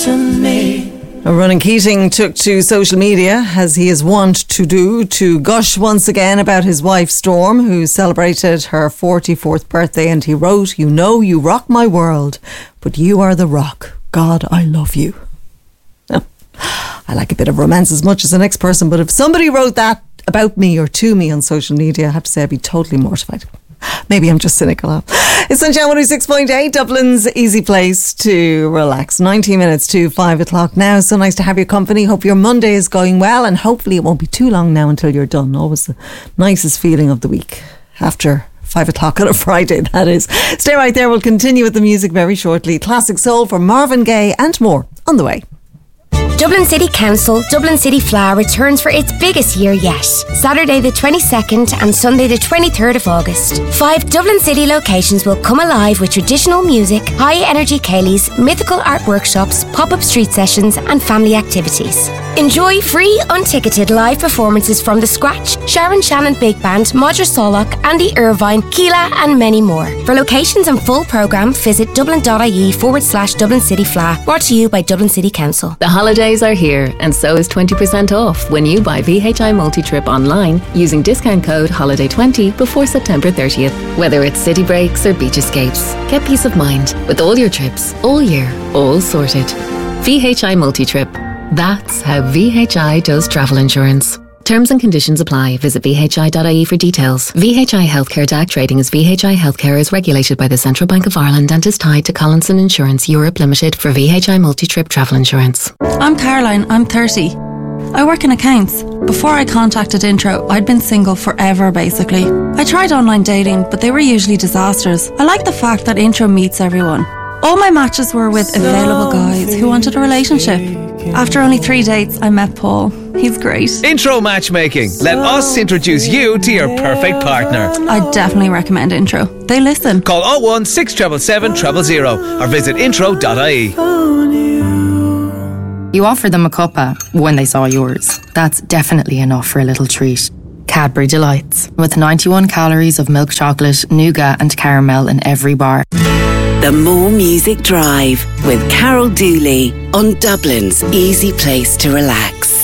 to me. Ronan Keating took to social media, as he is wont to do, to gush once again about his wife Storm, who celebrated her 44th birthday, and he wrote, "You know you rock my world, but you are the rock. God, I love you." I like a bit of romance as much as the next person, but if somebody wrote that about me or to me on social media, I have to say I'd be totally mortified. Maybe I'm just cynical. It's Sunshine 106.8, Dublin's easy place to relax. 19 minutes to 5 o'clock now. So nice to have your company. Hope your Monday is going well, and hopefully it won't be too long now until you're done. Always the nicest feeling of the week after 5 o'clock on a Friday, that is. Stay right there. We'll continue with the music very shortly. Classic soul for Marvin Gaye and more on the way. Dublin City Council Dublin City Flower returns for its biggest year yet. Saturday the 22nd and Sunday the 23rd of August. 5 Dublin City locations will come alive with traditional music, high-energy ceilidhs, mythical art workshops, pop-up street sessions and family activities. Enjoy free, unticketed live performances from The Scratch, Sharon Shannon Big Band, Modra Solak, Andy Irvine, Keela and many more. For locations and full programme, visit dublin.ie/Dublin City Fla. Brought to you by Dublin City Council. The holidays are here, and so is 20% off when you buy VHI Multi-Trip online using discount code HOLIDAY20 before September 30th. Whether it's city breaks or beach escapes, get peace of mind with all your trips, all year, all sorted. VHI Multi-Trip. That's how VHI does travel insurance. Terms and conditions apply. Visit vhi.ie for details. VHI Healthcare DAC trading as VHI Healthcare is regulated by the Central Bank of Ireland and is tied to Collinson Insurance Europe Limited for VHI Multi-Trip travel insurance. I'm Caroline, I'm 30. I work in accounts. Before I contacted Intro, I'd been single forever basically. I tried online dating, but they were usually disasters. I like the fact that Intro meets everyone. All my matches were with available guys who wanted a relationship. After only 3 dates, I met Paul. He's great. Intro matchmaking. Let us introduce you to your perfect partner. I definitely recommend Intro. They listen. Call 01 677 000 or visit intro.ie. You offered them a cuppa when they saw yours. That's definitely enough for a little treat. Cadbury Delights, with 91 calories of milk chocolate, nougat and caramel in every bar. The More Music Drive with Carol Dooley on Dublin's easy place to relax.